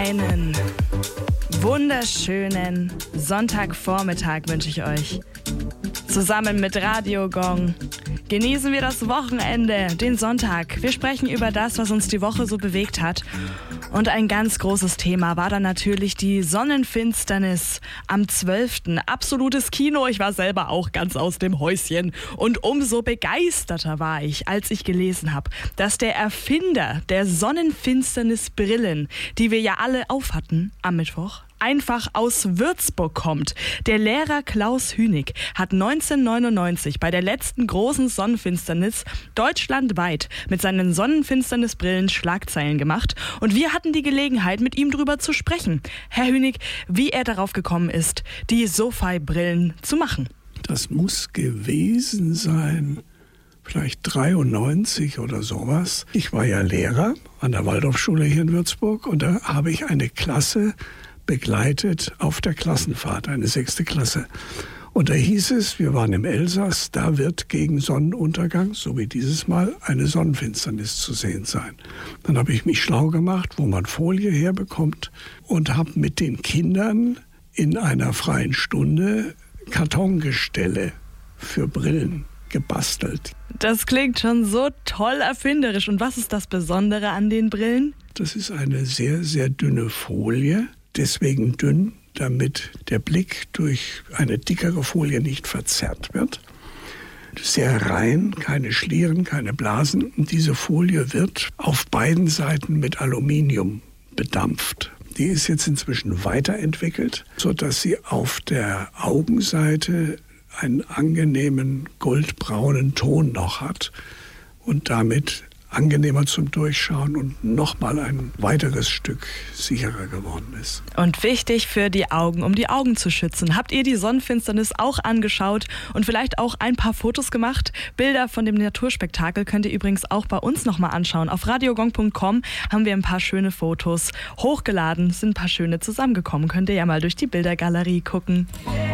Einen wunderschönen Sonntagvormittag wünsche ich euch. Zusammen mit Radio Gong genießen wir das Wochenende, den Sonntag. Wir sprechen über das, was uns die Woche so bewegt hat. Und ein ganz großes Thema war dann natürlich die Sonnenfinsternis am 12. Absolutes Kino. Ich war selber auch ganz aus dem Häuschen. Und umso begeisterter war ich, als ich gelesen habe, dass der Erfinder der Sonnenfinsternisbrillen, die wir ja alle aufhatten am Mittwoch, einfach aus Würzburg kommt. Der Lehrer Klaus Hünig hat 1999 bei der letzten großen Sonnenfinsternis deutschlandweit mit seinen Sonnenfinsternisbrillen Schlagzeilen gemacht. Und wir hatten die Gelegenheit, mit ihm drüber zu sprechen. Herr Hünig, wie er darauf gekommen ist, die SoFi-Brillen zu machen. Das muss gewesen sein, vielleicht 93 oder sowas. Ich war ja Lehrer an der Waldorfschule hier in Würzburg und da habe ich eine Klasse begleitet auf der Klassenfahrt, eine 6. Klasse. Und da hieß es, wir waren im Elsass, da wird gegen Sonnenuntergang, so wie dieses Mal, eine Sonnenfinsternis zu sehen sein. Dann habe ich mich schlau gemacht, wo man Folie herbekommt und habe mit den Kindern in einer freien Stunde Kartongestelle für Brillen gebastelt. Das klingt schon so toll erfinderisch. Und was ist das Besondere an den Brillen? Das ist eine sehr, sehr dünne Folie. Deswegen dünn, damit der Blick durch eine dickere Folie nicht verzerrt wird. Sehr rein, keine Schlieren, keine Blasen. Und diese Folie wird auf beiden Seiten mit Aluminium bedampft. Die ist jetzt inzwischen weiterentwickelt, sodass sie auf der Augenseite einen angenehmen goldbraunen Ton noch hat und damit angenehmer zum Durchschauen und nochmal ein weiteres Stück sicherer geworden ist. Und wichtig für die Augen, um die Augen zu schützen. Habt ihr die Sonnenfinsternis auch angeschaut und vielleicht auch ein paar Fotos gemacht? Bilder von dem Naturspektakel könnt ihr übrigens auch bei uns nochmal anschauen. Auf radiogong.com haben wir ein paar schöne Fotos hochgeladen, sind ein paar schöne zusammengekommen. Könnt ihr ja mal durch die Bildergalerie gucken.